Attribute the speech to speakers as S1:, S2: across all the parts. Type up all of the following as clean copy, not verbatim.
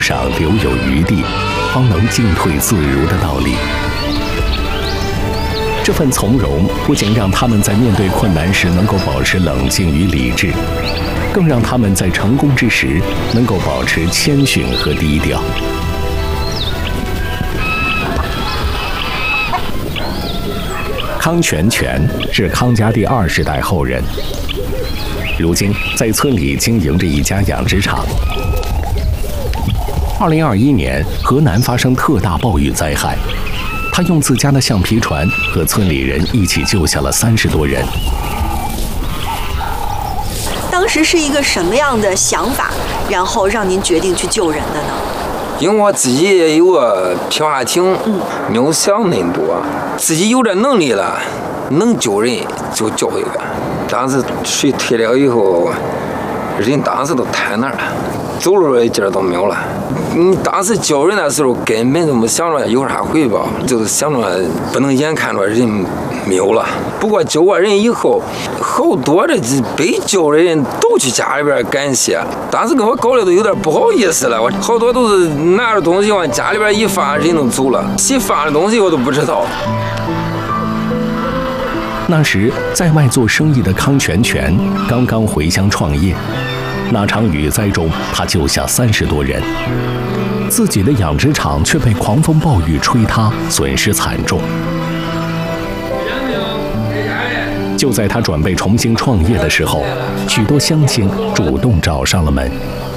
S1: 上留有余地，方能进退自如的道理。这份从容不仅让他们在面对困难时能够保持冷静与理智，更让他们在成功之时能够保持谦逊和低调。康全全是康家第20代后人，如今在村里经营着一家养殖场。2021年，河南发生特大暴雨灾害，他用自家的橡皮船和村里人一起救下了30多人。
S2: 当时是一个什么样的想法，然后让您决定去救人的呢？
S3: 因为我自己也有个皮划艇，没有想那么多，自己有这能力了，能救人就救一个。当时水退了以后，人当时都瘫那儿了，走路的劲儿都没有了。你当时救人的时候根本就没想着有啥回报，就是想着不能眼看着人没有了。不过救过人以后，好多这被救的人都去家里边感谢。当时给我搞的都有点不好意思了，我好多都是拿着东西往家里边一放，人都走了，谁放的东西我都不知道。
S1: 那时在外做生意的康全全刚刚回乡创业，那场雨灾中他救下30多人，自己的养殖场却被狂风暴雨吹塌，损失惨重。就在他准备重新创业的时候，许多乡亲主动找上了门。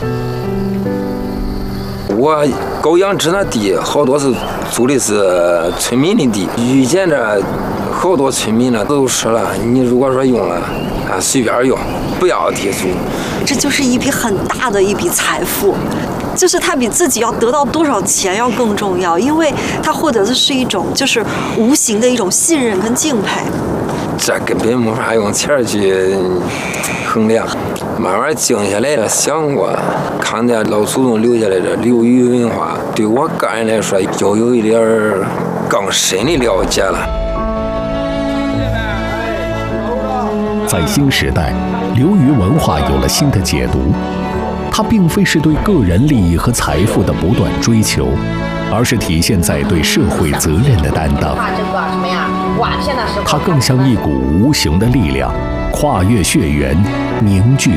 S3: 我搞养殖那地好多是租的是村民的地，遇见着好多村民呢都说了，你如果说用了随便用，不要地租。
S2: 这就是一笔很大的一笔财富，就是他比自己要得到多少钱要更重要，因为他获得的是一种就是无形的一种信任跟敬佩。
S3: 这根本没法用钱去衡量。慢慢静下来了，想过康家老祖宗留下来的流域文化，对我个人来说就有一点更深的了解了。
S1: 在新时代，流域文化有了新的解读，它并非是对个人利益和财富的不断追求，而是体现在对社会责任的担当。它更像一股无形的力量，跨越血缘，凝聚